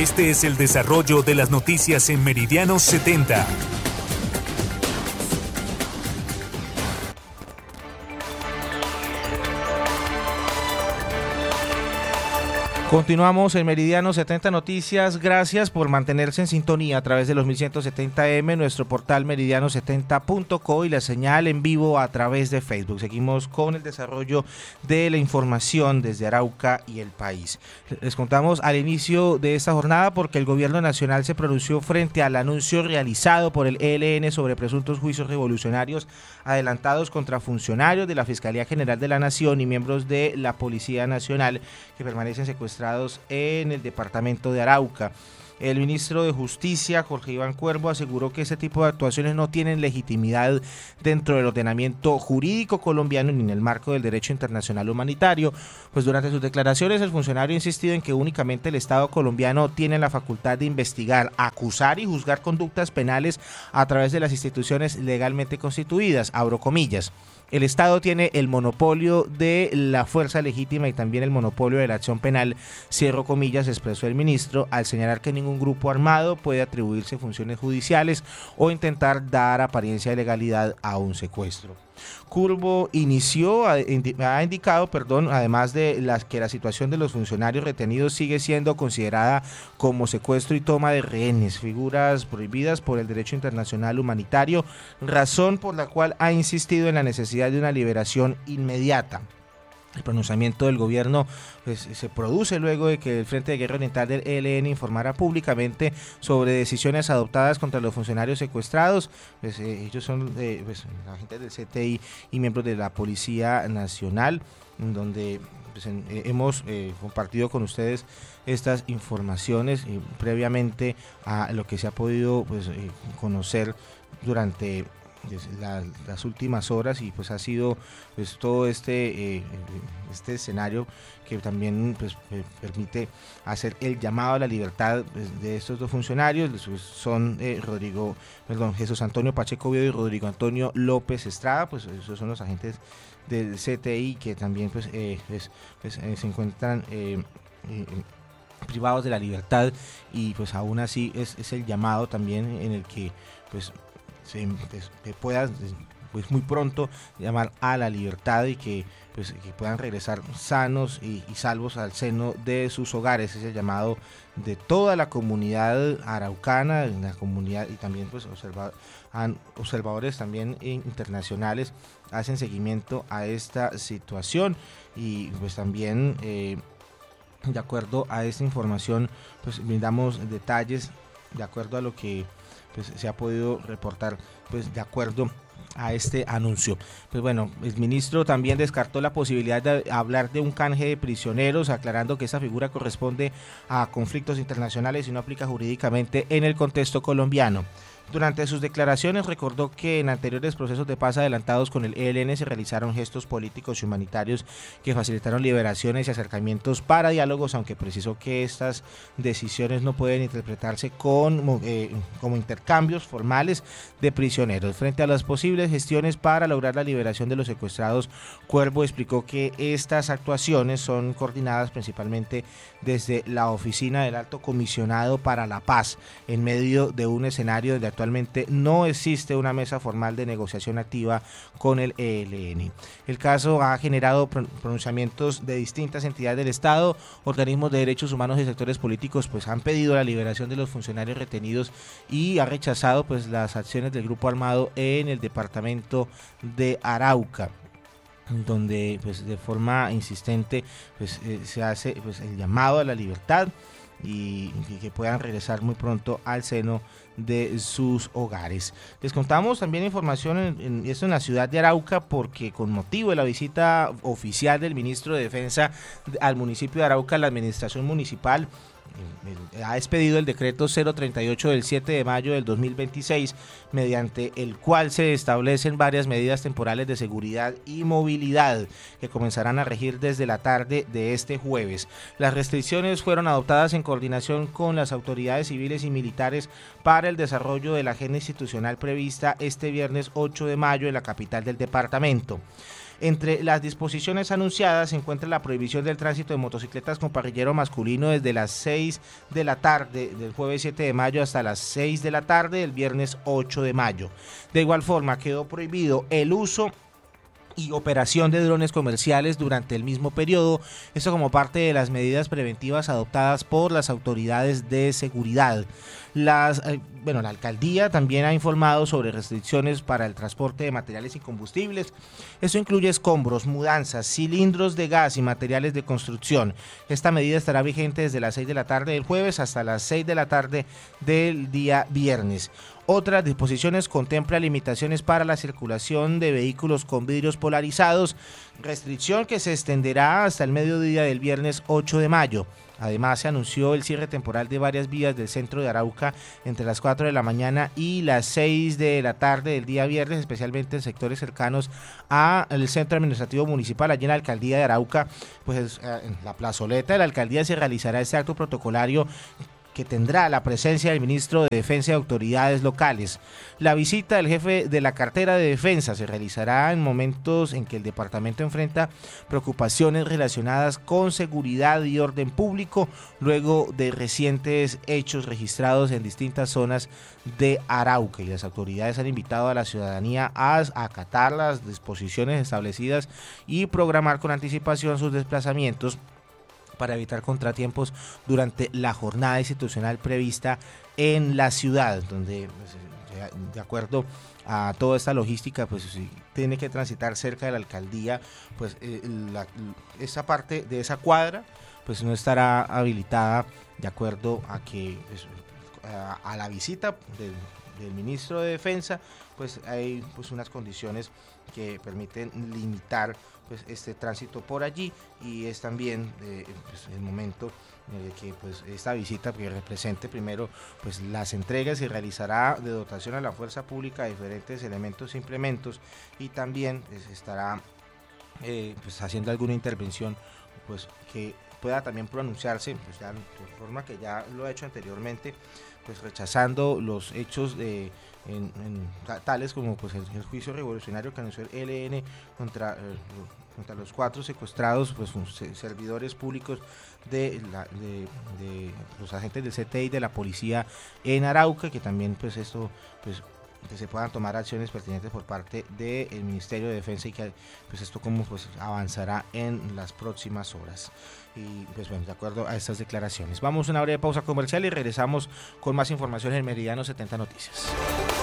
Este es el desarrollo de las noticias en Meridiano 70. Continuamos en Meridiano 70 Noticias. Gracias por mantenerse en sintonía a través de los 1170M, nuestro portal meridiano70.co y la señal en vivo a través de Facebook. Seguimos con el desarrollo de la información desde Arauca y el país. Les contamos al inicio de esta jornada porque el gobierno nacional se pronunció frente al anuncio realizado por el ELN sobre presuntos juicios revolucionarios adelantados contra funcionarios de la Fiscalía General de la Nación y miembros de la Policía Nacional que permanecen secuestrados en el departamento de Arauca. El ministro de Justicia, Jorge Iván Cuervo, aseguró que ese tipo de actuaciones no tienen legitimidad dentro del ordenamiento jurídico colombiano ni en el marco del derecho internacional humanitario, pues durante sus declaraciones el funcionario ha insistido en que únicamente el Estado colombiano tiene la facultad de investigar, acusar y juzgar conductas penales a través de las instituciones legalmente constituidas, abro comillas. El Estado tiene el monopolio de la fuerza legítima y también el monopolio de la acción penal, cierro comillas, expresó el ministro, al señalar que ningún grupo armado puede atribuirse funciones judiciales o intentar dar apariencia de legalidad a un secuestro. Cuervo ha indicado, además de que la situación de los funcionarios retenidos sigue siendo considerada como secuestro y toma de rehenes, figuras prohibidas por el derecho internacional humanitario, razón por la cual ha insistido en la necesidad de una liberación inmediata. El pronunciamiento del gobierno se produce luego de que el Frente de Guerra Oriental del ELN informara públicamente sobre decisiones adoptadas contra los funcionarios secuestrados. Ellos son agentes del CTI y miembros de la Policía Nacional, donde hemos compartido con ustedes estas informaciones previamente a lo que se ha podido conocer durante las últimas horas, y pues ha sido todo este escenario que también permite hacer el llamado a la libertad de estos dos funcionarios. Son Jesús Antonio Pacheco Oviedo y Rodrigo Antonio López Estrada, pues esos son los agentes del CTI que también se encuentran privados de la libertad, y pues aún así es el llamado también en el que se pueda muy pronto llamar a la libertad y que puedan regresar sanos y salvos al seno de sus hogares. Es el llamado de toda la comunidad araucana, la comunidad, y también observadores también internacionales hacen seguimiento a esta situación, y pues también de acuerdo a esta información brindamos detalles de acuerdo a lo que se ha podido reportar de acuerdo a este anuncio. El ministro también descartó la posibilidad de hablar de un canje de prisioneros, aclarando que esa figura corresponde a conflictos internacionales y no aplica jurídicamente en el contexto colombiano. Durante sus declaraciones recordó que en anteriores procesos de paz adelantados con el ELN se realizaron gestos políticos y humanitarios que facilitaron liberaciones y acercamientos para diálogos, aunque precisó que estas decisiones no pueden interpretarse como intercambios formales de prisioneros. Frente a las posibles gestiones para lograr la liberación de los secuestrados, Cuervo explicó que estas actuaciones son coordinadas principalmente desde la oficina del Alto Comisionado para la Paz, en medio de un escenario donde actualmente no existe una mesa formal de negociación activa con el ELN. El caso ha generado pronunciamientos de distintas entidades del Estado, organismos de derechos humanos y sectores políticos han pedido la liberación de los funcionarios retenidos, y ha rechazado las acciones del grupo armado en el departamento de Arauca, donde de forma insistente se hace el llamado a la libertad y que puedan regresar muy pronto al seno de sus hogares. Les contamos también información en la ciudad de Arauca, porque con motivo de la visita oficial del ministro de Defensa al municipio de Arauca, la administración municipal ha expedido el decreto 038 del 7 de mayo del 2026, mediante el cual se establecen varias medidas temporales de seguridad y movilidad que comenzarán a regir desde la tarde de este jueves. Las restricciones fueron adoptadas en coordinación con las autoridades civiles y militares para el desarrollo de la agenda institucional prevista este viernes 8 de mayo en la capital del departamento. Entre las disposiciones anunciadas se encuentra la prohibición del tránsito de motocicletas con parrillero masculino desde las 6 de la tarde del jueves 7 de mayo hasta las 6 de la tarde del viernes 8 de mayo. De igual forma, quedó prohibido el uso y operación de drones comerciales durante el mismo periodo, esto como parte de las medidas preventivas adoptadas por las autoridades de seguridad. La alcaldía también ha informado sobre restricciones para el transporte de materiales y combustibles. Esto incluye escombros, mudanzas, cilindros de gas y materiales de construcción. Esta medida estará vigente desde las 6 de la tarde del jueves hasta las 6 de la tarde del día viernes. Otras disposiciones contemplan limitaciones para la circulación de vehículos con vidrios polarizados, restricción que se extenderá hasta el mediodía del viernes 8 de mayo. Además, se anunció el cierre temporal de varias vías del centro de Arauca entre las 4 de la mañana y las 6 de la tarde del día viernes, especialmente en sectores cercanos al centro administrativo municipal. Allí en la alcaldía de Arauca, pues en la plazoleta de la alcaldía se realizará este acto protocolario que tendrá la presencia del ministro de Defensa y autoridades locales. La visita del jefe de la cartera de Defensa se realizará en momentos en que el departamento enfrenta preocupaciones relacionadas con seguridad y orden público, luego de recientes hechos registrados en distintas zonas de Arauca, y las autoridades han invitado a la ciudadanía a acatar las disposiciones establecidas y programar con anticipación sus desplazamientos para evitar contratiempos durante la jornada institucional prevista en la ciudad, donde de acuerdo a toda esta logística, pues si tiene que transitar cerca de la alcaldía, pues esa parte de esa cuadra pues no estará habilitada de acuerdo a que a la visita del ministro de Defensa, pues hay pues unas condiciones que permiten limitar pues este tránsito por allí, y es también pues, el momento que pues esta visita que represente primero pues las entregas y realizará de dotación a la fuerza pública diferentes elementos e implementos, y también pues, estará pues haciendo alguna intervención pues que pueda también pronunciarse pues ya de forma que ya lo ha hecho anteriormente, pues rechazando los hechos tales como pues el juicio revolucionario que anunció el ELN contra los 4 secuestrados, pues servidores públicos de los agentes del CTI y de la policía en Arauca, que también pues esto pues que se puedan tomar acciones pertinentes por parte del Ministerio de Defensa, y que pues esto como pues avanzará en las próximas horas. Y pues bueno, de acuerdo a estas declaraciones. Vamos a una breve pausa comercial y regresamos con más información en Meridiano 70 Noticias.